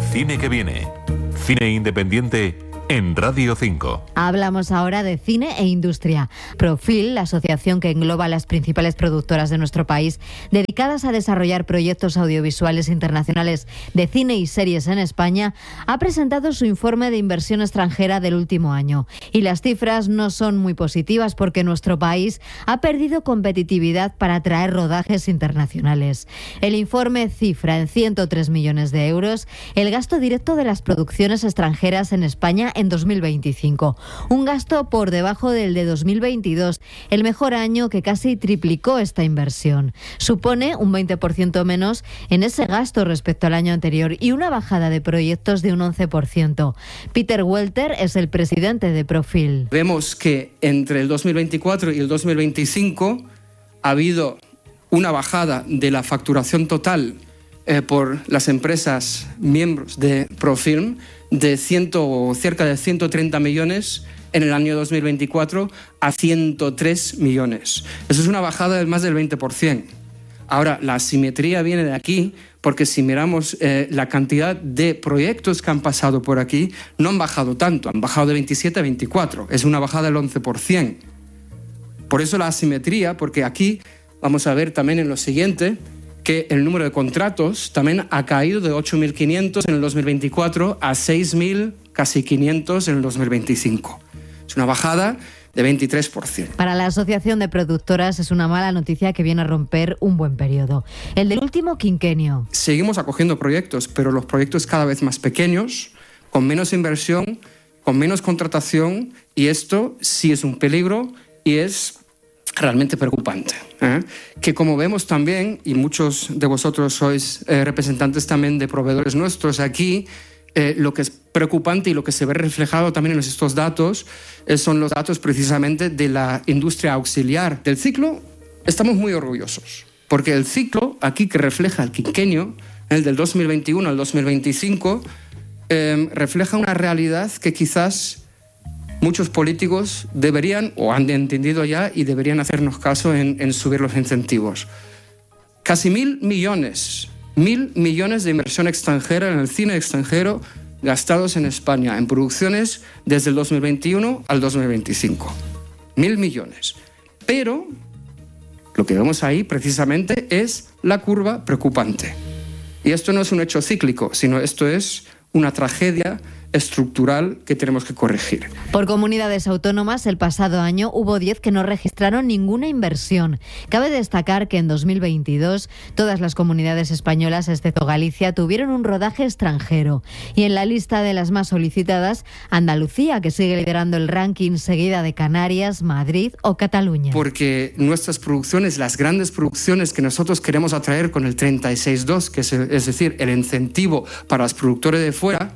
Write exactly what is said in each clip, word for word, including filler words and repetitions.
cine que viene. Cine independiente en Radio cinco. Hablamos ahora de cine e industria. Profil, la asociación que engloba a las principales productoras de nuestro país, dedicadas a desarrollar proyectos audiovisuales internacionales de cine y series en España, ha presentado su informe de inversión extranjera del último año. Y las cifras no son muy positivas porque nuestro país ha perdido competitividad para atraer rodajes internacionales. El informe cifra en ciento tres millones de euros el gasto directo de las producciones extranjeras en España en dos mil veinticinco, un gasto por debajo del de dos mil veintidós, el mejor año que casi triplicó esta inversión. Supone un veinte por ciento menos en ese gasto respecto al año anterior y una bajada de proyectos de un once por ciento. Peter Welter es el presidente de Profil. Vemos que entre el dos mil veinticuatro y el dos mil veinticinco ha habido una bajada de la facturación total eh, por las empresas miembros de Profilm de ciento, cerca de ciento treinta millones en el año dos mil veinticuatro a ciento tres millones. Eso es una bajada de más del veinte por ciento. Ahora, la asimetría viene de aquí porque si miramos eh, la cantidad de proyectos que han pasado por aquí, no han bajado tanto, han bajado de veintisiete a veinticuatro. Es una bajada del once por ciento. Por eso la asimetría, porque aquí vamos a ver también en lo siguiente que el número de contratos también ha caído de ocho mil quinientos en el dos mil veinticuatro a seis mil, casi quinientos en el dos mil veinticinco. Es una bajada de veintitrés por ciento. Para la Asociación de Productoras es una mala noticia que viene a romper un buen periodo. El del último quinquenio. Seguimos acogiendo proyectos, pero los proyectos cada vez más pequeños, con menos inversión, con menos contratación, y esto sí es un peligro y es realmente preocupante, ¿eh? Que como vemos también, y muchos de vosotros sois eh, representantes también de proveedores nuestros aquí, eh, lo que es preocupante y lo que se ve reflejado también en estos datos eh, son los datos precisamente de la industria auxiliar. Del ciclo estamos muy orgullosos, porque el ciclo aquí que refleja el quinquenio, el del dos mil veintiuno al dos mil veinticinco, eh, refleja una realidad que quizás muchos políticos deberían, o han entendido ya, y deberían hacernos caso en, en subir los incentivos. Casi mil millones, mil millones de inversión extranjera en el cine extranjero gastados en España, en producciones desde el dos mil veintiuno al dos mil veinticinco. Mil millones. Pero lo que vemos ahí precisamente es la curva preocupante. Y esto no es un hecho cíclico, sino esto es una tragedia estructural que tenemos que corregir. Por comunidades autónomas, el pasado año hubo diez que no registraron ninguna inversión. Cabe destacar que en dos mil veintidós todas las comunidades españolas, excepto Galicia, tuvieron un rodaje extranjero. Y en la lista de las más solicitadas, Andalucía, que sigue liderando el ranking, seguida de Canarias, Madrid o Cataluña. Porque nuestras producciones, las grandes producciones que nosotros queremos atraer con el treinta y seis dos, que es, es decir, el incentivo para los productores de fuera,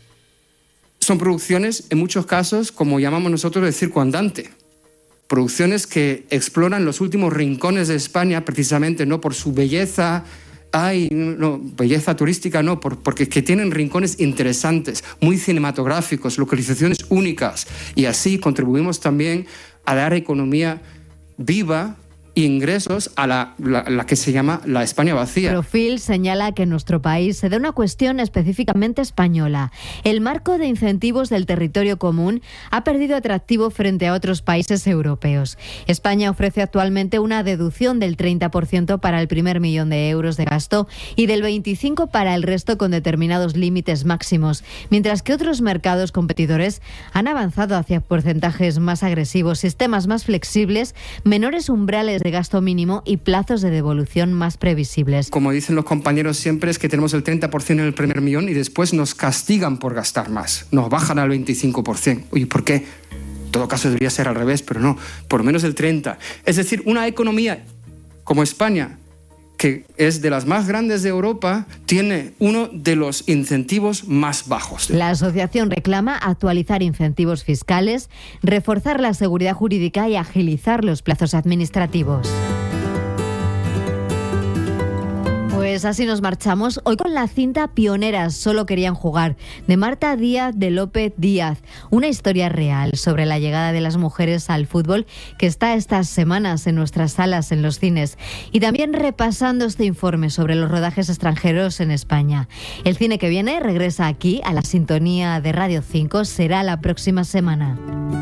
son producciones, en muchos casos, como llamamos nosotros, de circo andante. Producciones que exploran los últimos rincones de España, precisamente no por su belleza, ay, no, belleza turística, no, por, porque que tienen rincones interesantes, muy cinematográficos, localizaciones únicas. Y así contribuimos también a dar economía viva e ingresos a la, la, la que se llama la España vacía. Profil señala que en nuestro país se da una cuestión específicamente española. El marco de incentivos del territorio común ha perdido atractivo frente a otros países europeos. España ofrece actualmente una deducción del treinta por ciento para el primer millón de euros de gasto y del veinticinco por ciento para el resto con determinados límites máximos, mientras que otros mercados competidores han avanzado hacia porcentajes más agresivos, sistemas más flexibles, menores umbrales de gasto mínimo y plazos de devolución más previsibles. Como dicen los compañeros siempre, es que tenemos el treinta por ciento en el primer millón y después nos castigan por gastar más. Nos bajan al veinticinco por ciento. Oye, ¿por qué? En todo caso debería ser al revés, pero no. Por lo menos el treinta por ciento. Es decir, una economía como España, que es de las más grandes de Europa, tiene uno de los incentivos más bajos. La asociación reclama actualizar incentivos fiscales, reforzar la seguridad jurídica y agilizar los plazos administrativos. Pues Pues así nos marchamos hoy con la cinta Pioneras, solo querían jugar, de Marta Díaz de López Díaz. Una historia real sobre la llegada de las mujeres al fútbol que está estas semanas en nuestras salas, en los cines. Y también repasando este informe sobre los rodajes extranjeros en España. El cine que viene regresa aquí a la sintonía de Radio cinco, será la próxima semana.